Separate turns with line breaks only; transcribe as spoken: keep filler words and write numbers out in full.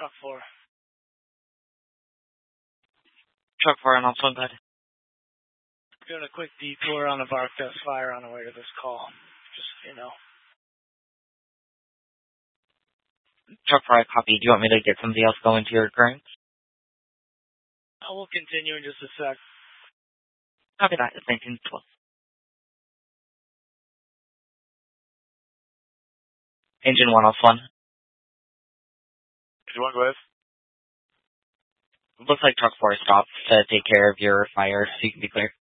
Truck four.
Truck four on also good.
Doing a quick detour on the Barkdust fire on the way to this call. Just, you know.
Truck four, I copy. Do you want me to get somebody else going to your occurrence?
I will continue in just a sec.
Copy that. It's nineteen twelve. Engine one off one.
Engine one, go ahead.
Looks like truck four stopped to take care of your fire, so you can be clear.